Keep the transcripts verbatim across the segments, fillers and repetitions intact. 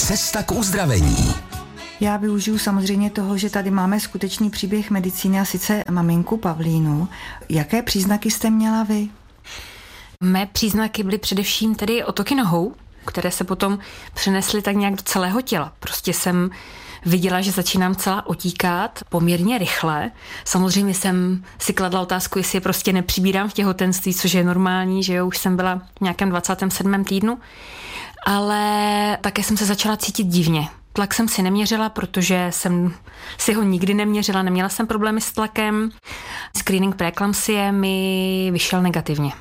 Cesta k uzdravení. Já využiju samozřejmě toho, že tady máme skutečný příběh medicíny a sice maminku Pavlínu. Jaké příznaky jste měla vy? Mé příznaky byly především tedy otoky nohou, které se potom přenesly tak nějak do celého těla. Prostě jsem viděla, že začínám celá otíkat poměrně rychle. Samozřejmě jsem si kladla otázku, jestli je prostě nepřibírám v těhotenství, což je normální, že jo, už jsem byla v nějakém dvacátém sedmém týdnu. Ale také jsem se začala cítit divně. Tlak jsem si neměřila, protože jsem si ho nikdy neměřila, neměla jsem problémy s tlakem. Screening preeklampsie mi vyšel negativně.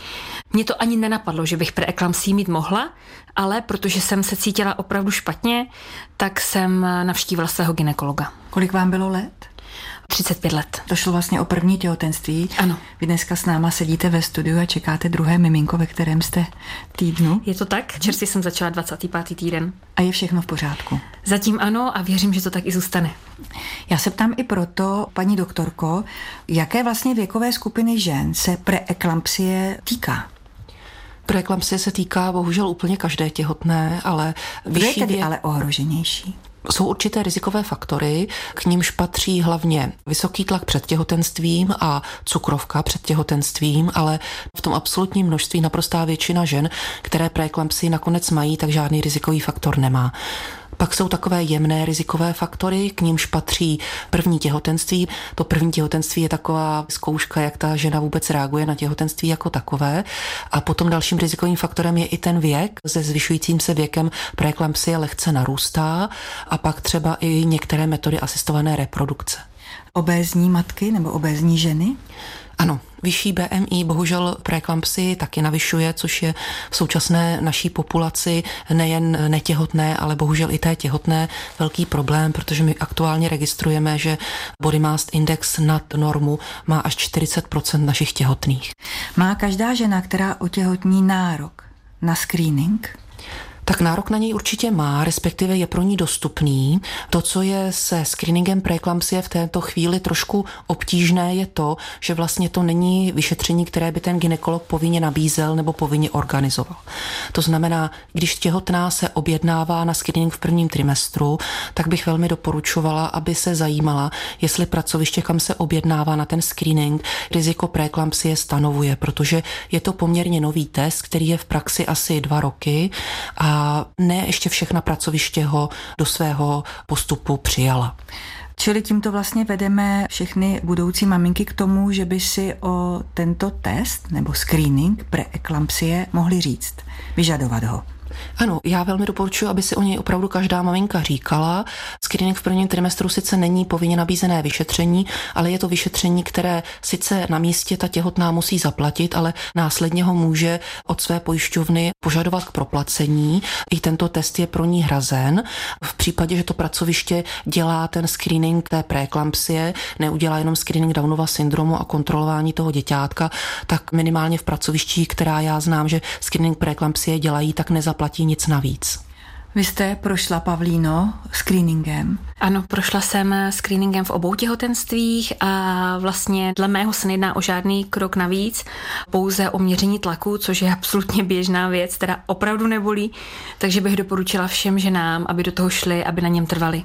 Mně to ani nenapadlo, že bych preeklampsii mít mohla, ale protože jsem se cítila opravdu špatně, tak jsem navštívila svého gynekologa. Kolik vám bylo let? třicet pět let. To šlo vlastně o první těhotenství. Ano. Vy dneska s náma sedíte ve studiu a čekáte druhé miminko, ve kterém jste týdnu. Je to tak? Čerstvě jsem začala dvacátý pátý týden. A je všechno v pořádku? Zatím ano a věřím, že to tak i zůstane. Já se ptám i proto, paní doktorko, jaké vlastně věkové skupiny žen se preeklampsie týká? Preeklampsie se týká bohužel úplně každé těhotné, ale Kdo je tedy věk... ale ohroženější? Jsou určité rizikové faktory, k nímž patří hlavně vysoký tlak před těhotenstvím a cukrovka před těhotenstvím, ale v tom absolutním množství naprostá většina žen, které preeklampsii nakonec mají, tak žádný rizikový faktor nemá. Pak jsou takové jemné rizikové faktory, k nímž patří první těhotenství. To první těhotenství je taková zkouška, jak ta žena vůbec reaguje na těhotenství jako takové. A potom dalším rizikovým faktorem je i ten věk. Se zvyšujícím se věkem preeklampsie lehce narůstá a pak třeba i některé metody asistované reprodukce. Obézní matky nebo obézní ženy? Ano, vyšší B M I bohužel preeklampsii taky navyšuje, což je v současné naší populaci nejen netěhotné, ale bohužel i té těhotné velký problém, protože my aktuálně registrujeme, že body mass index nad normu má až čtyřicet procent našich těhotných. Má každá žena, která otěhotní, nárok na screening? Tak nárok na něj určitě má, respektive je pro ní dostupný. To, co je se screeningem preeklampsie v této chvíli trošku obtížné, je to, že vlastně to není vyšetření, které by ten gynekolog povinně nabízel nebo povinně organizoval. To znamená, když těhotná se objednává na screening v prvním trimestru, tak bych velmi doporučovala, aby se zajímala, jestli pracoviště, kam se objednává na ten screening, riziko preeklampsie stanovuje, protože je to poměrně nový test, který je v praxi asi dva roky a A ne ještě všechna pracoviště ho do svého postupu přijala. Čili tímto vlastně vedeme všechny budoucí maminky k tomu, že by si o tento test nebo screening preeklampsie mohli říct, vyžadovat ho. Ano, já velmi doporučuji, aby si o něj opravdu každá maminka říkala. Screening v prvním trimestru sice není povinně nabízené vyšetření, ale je to vyšetření, které sice na místě ta těhotná musí zaplatit, ale následně ho může od své pojišťovny požadovat k proplacení. I tento test je pro ní hrazen. V případě, že to pracoviště dělá ten screening té preeklampsie, neudělá jenom screening Downova syndromu a kontrolování toho děťátka, tak minimálně v pracovištích, která já znám, že screening preeklampsie dělají, tak nezaplatí nic navíc. Vy jste prošla, Pavlíno, screeningem? Ano, prošla jsem screeningem v obou těhotenstvích a vlastně dle mého se nejedná o žádný krok navíc, pouze o měření tlaku, což je absolutně běžná věc, která opravdu nebolí, takže bych doporučila všem ženám, aby do toho šli, aby na něm trvali.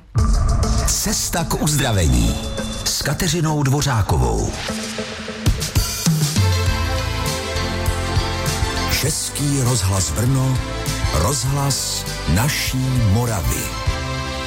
Cesta k uzdravení s Kateřinou Dvořákovou. Český rozhlas Brno, rozhlas naší Moravy.